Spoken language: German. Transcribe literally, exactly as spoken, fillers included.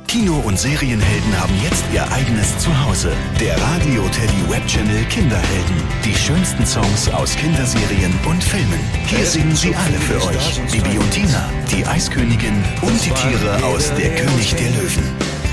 Kino- und Serienhelden haben jetzt ihr eigenes Zuhause. Der Radio Teddy Web-Channel Kinderhelden. Die schönsten Songs aus Kinderserien und Filmen. Hier singen sie alle für euch. Bibi und Tina, die Eiskönigin und die Tiere aus Der König der Löwen.